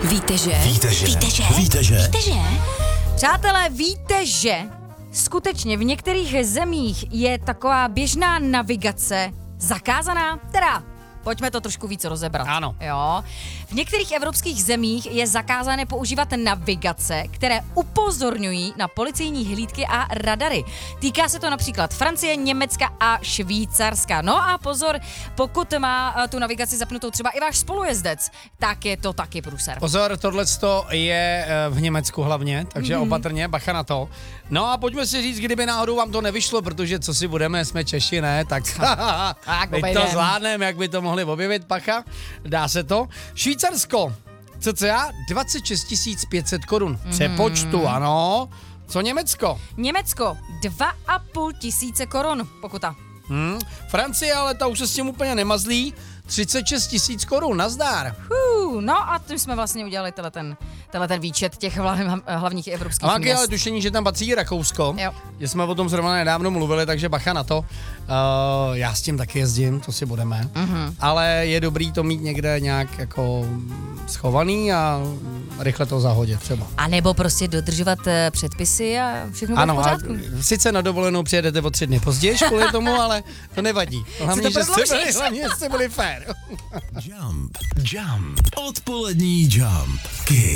Víte, že? Přátelé, víte, že skutečně v některých zemích je taková běžná navigace zakázaná? Teda, pojďme to trošku víc rozebrat. Ano. Jo. V některých evropských zemích je zakázané používat navigace, které upozorňují na policejní hlídky a radary. Týká se to například Francie, Německa a Švýcarska. No a pozor, pokud má tu navigaci zapnutou třeba i váš spolujezdec, tak je to taky průser. Pozor, tohleto je v Německu hlavně, takže opatrně, bacha na to. No a pojďme si říct, kdyby náhodou vám to nevyšlo, protože co si budeme, jsme Češi, ne? Tak teď to zvládneme, jak by to mohli objevit, pacha, dá se to. Švýcarsko, cca 26 500 korun. Přepočtu, ano. Co Německo? Německo 2,5 tisíce korun pokuta. Francie, ale ta už se s tím úplně nemazlí. 36 000 korun, nazdár. No a tím jsme vlastně udělali ten výčet těch hlavních evropských A měst. ale tušení, že tam patří Rakousko. Jo. Že jsme o tom zrovna nedávno mluvili, takže bacha na to. Já s tím taky jezdím, to si budeme. Ale je dobrý to mít někde nějak jako schovaný a rychle to zahodit třeba. A nebo prostě dodržovat předpisy a všechno bude v pořádku. Sice na dovolenou přijedete o 3 dny později kvůli tomu, ale to nevadí. Hlavně, že jste byli fair. Jump. Odpolední Jump.